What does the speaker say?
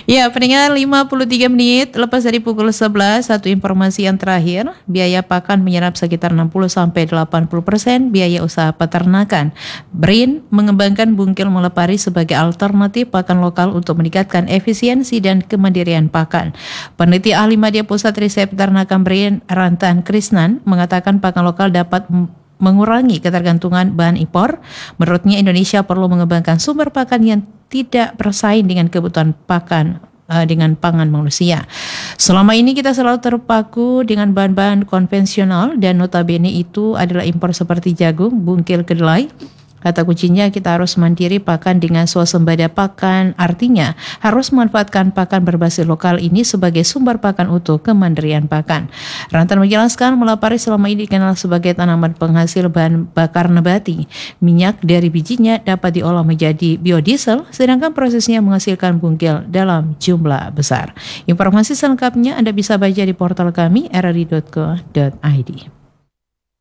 Ya, pendengar 53 menit lepas dari pukul 11, satu informasi yang terakhir, biaya pakan menyerap sekitar 60-80% biaya usaha peternakan. BRIN mengembangkan bungkil melepari sebagai alternatif pakan lokal untuk meningkatkan efisiensi dan kemandirian pakan. Peneliti ahli Media Pusat Riset Peternakan BRIN, Rantan Krisnan, mengatakan pakan lokal dapat mengurangi ketergantungan bahan impor. Menurutnya Indonesia perlu mengembangkan sumber pakan yang tidak bersaing dengan kebutuhan pakan dengan pangan manusia. Selama ini kita selalu terpaku dengan bahan-bahan konvensional dan notabene itu adalah impor seperti jagung, bungkil, kedelai. Kata kuncinya kita harus mandiri pakan dengan swasembada pakan, artinya harus memanfaatkan pakan berbasis lokal ini sebagai sumber pakan utuh kemandirian pakan. Rantan menjelaskan melapari selama ini dikenal sebagai tanaman penghasil bahan bakar nabati. Minyak dari bijinya dapat diolah menjadi biodiesel, sedangkan prosesnya menghasilkan bungkil dalam jumlah besar. Informasi selengkapnya Anda bisa baca di portal kami rri.co.id.